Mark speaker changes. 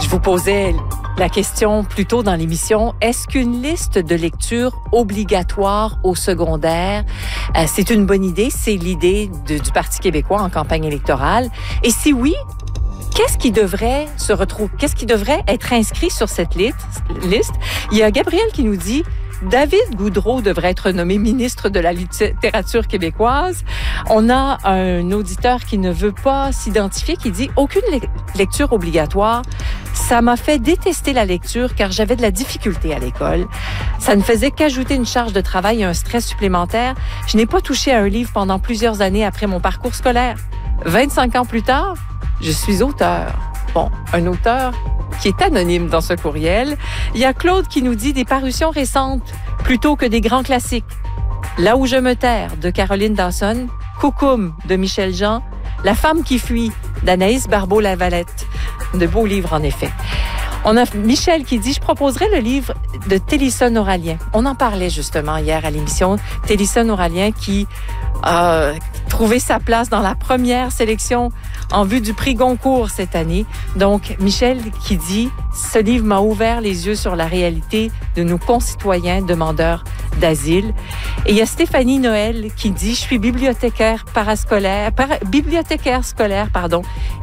Speaker 1: Je vous posais la question plus tôt dans l'émission, est-ce qu'une liste de lecture obligatoire au secondaire, c'est une bonne idée? C'est l'idée du Parti québécois en campagne électorale. Et si oui, qu'est-ce qui devrait être inscrit sur cette liste? Il y a Gabriel qui nous dit David Goudreau devrait être nommé ministre de la littérature québécoise. On a un auditeur qui ne veut pas s'identifier, qui dit « Aucune lecture obligatoire. Ça m'a fait détester la lecture car j'avais de la difficulté à l'école. Ça ne faisait qu'ajouter une charge de travail et un stress supplémentaire. Je n'ai pas touché à un livre pendant plusieurs années après mon parcours scolaire. 25 ans plus tard, je suis auteur. » Bon, un auteur qui est anonyme dans ce courriel. Il y a Claude qui nous dit des parutions récentes plutôt que des grands classiques. Là où je me terre de Caroline Dawson, Coucoum de Michel Jean, La femme qui fuit d'Anaïs Barbeau-Lavalette. De beaux livres en effet. On a Michel qui dit « Je proposerai le livre de Télissa Noralien ». On en parlait justement hier à l'émission. Télissa Noralien qui a trouvé sa place dans la première sélection en vue du prix Goncourt cette année. Donc, Michel qui dit « Ce livre m'a ouvert les yeux sur la réalité de nos concitoyens demandeurs d'asile ». Et il y a Stéphanie Noël qui dit « Je suis bibliothécaire scolaire,